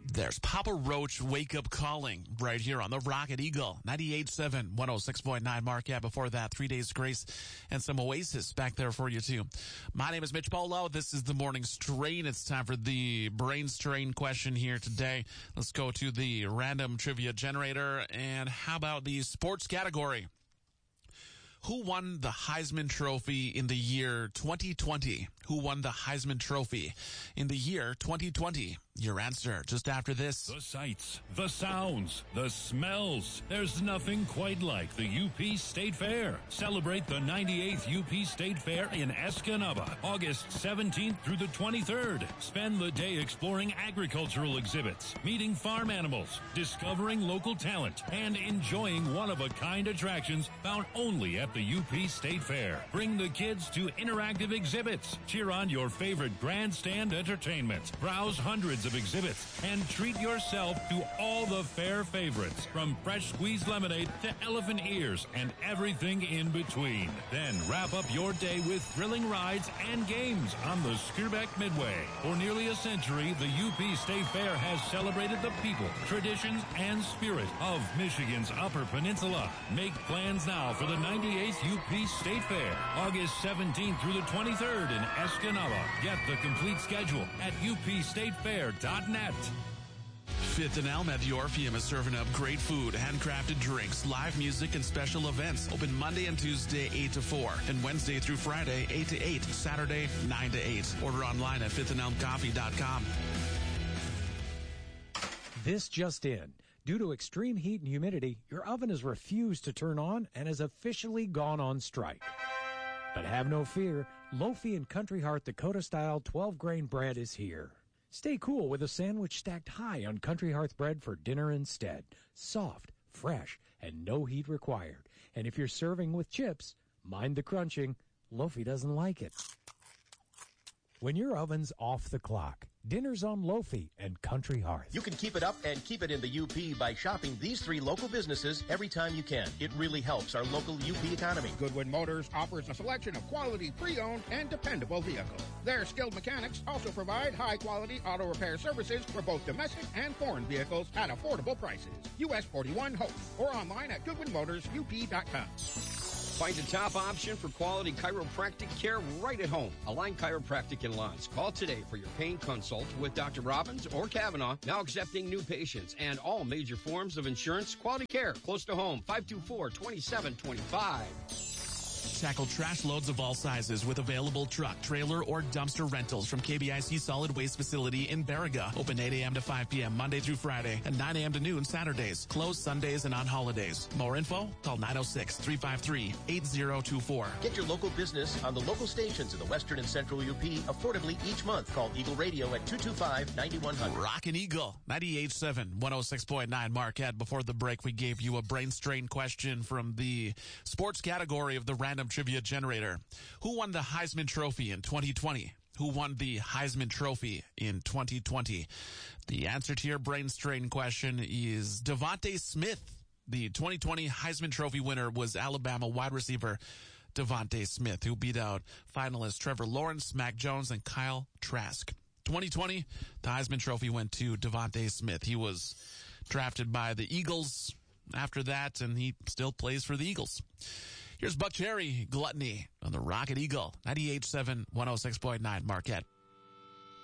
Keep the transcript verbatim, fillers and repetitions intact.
There's Papa Roach Wake Up Calling right here on the Rocket Eagle. ninety-eight point seven, one oh six point nine Marquette. Before that, Three Days Grace and some Oasis back there for you too. My name is Mitch Polo. This is the Morning Strain. It's time for the Brain Strain question here today. Let's go to the random trivia generator. And how about the sports category? Who won the Heisman Trophy in the year twenty twenty? Who won the Heisman Trophy in the year twenty twenty? Your answer just after this. The sights, the sounds, the smells. There's nothing quite like the U P State Fair. Celebrate the ninety-eighth U P State Fair in Escanaba, August seventeenth through the twenty-third. Spend the day exploring agricultural exhibits, meeting farm animals, discovering local talent, and enjoying one-of-a-kind attractions found only at the U P State Fair. Bring the kids to interactive exhibits. Cheer on your favorite grandstand entertainment. Browse hundreds of exhibits and treat yourself to all the fair favorites, from fresh squeezed lemonade to elephant ears and everything in between. Then wrap up your day with thrilling rides and games on the Skirbeck Midway. For nearly a century, the U P State Fair has celebrated the people, traditions, and spirit of Michigan's Upper Peninsula. Make plans now for the ninety-eighth U P State Fair, August seventeenth through the twenty-third in Escanaba. Get the complete schedule at U P State Fair dot net. Fifth and Elm at the Orpheum is serving up great food, handcrafted drinks, live music, and special events. Open Monday and Tuesday, eight to four, and Wednesday through Friday, eight to eight, Saturday, nine to eight. Order online at fifth and elm coffee dot com. This just in. Due to extreme heat and humidity, your oven has refused to turn on and has officially gone on strike. But have no fear, Lofi and Country Heart Dakota-style twelve-grain bread is here. Stay cool with a sandwich stacked high on Country Hearth bread for dinner instead. Soft, fresh, and no heat required. And if you're serving with chips, mind the crunching. Lofi doesn't like it. When your oven's off the clock, dinner's on Lofi and Country Hearth. You can keep it up and keep it in the U P by shopping these three local businesses every time you can. It really helps our local U P economy. Goodwin Motors offers a selection of quality pre-owned and dependable vehicles. Their skilled mechanics also provide high-quality auto repair services for both domestic and foreign vehicles at affordable prices. U S forty-one Hope or online at goodwin motors u p dot com. Find a top option for quality chiropractic care right at home. Align Chiropractic in Lawrence. Call today for your pain consult with Doctor Robbins or Kavanaugh. Now accepting new patients and all major forms of insurance. Quality care close to home. five two four, two seven two five. Tackle trash loads of all sizes with available truck, trailer, or dumpster rentals from K B I C Solid Waste Facility in Baraga. Open eight a.m. to five p.m. Monday through Friday and nine a.m. to noon Saturdays. Closed Sundays and on holidays. More info? Call nine oh six, three five three, eight oh two four. Get your local business on the local stations in the western and central U P affordably each month. Call Eagle Radio at two two five, nine one zero zero. Rockin' Eagle, ninety-eight point seven, one oh six point nine Marquette. Before the break, we gave you a brain strain question from the sports category of the random trivia generator. Who won the Heisman Trophy in twenty twenty? Who won the Heisman Trophy in twenty twenty? The answer to your brain strain question is Devontae Smith. The twenty twenty Heisman Trophy winner was Alabama wide receiver Devontae Smith, who beat out finalists Trevor Lawrence, Mac Jones, and Kyle Trask. twenty twenty, the Heisman Trophy went to Devontae Smith. He was drafted by the Eagles after that, and he still plays for the Eagles. Here's Buck Cherry, Gluttony on the Rocket Eagle, ninety-eight point seven, one oh six point nine Marquette.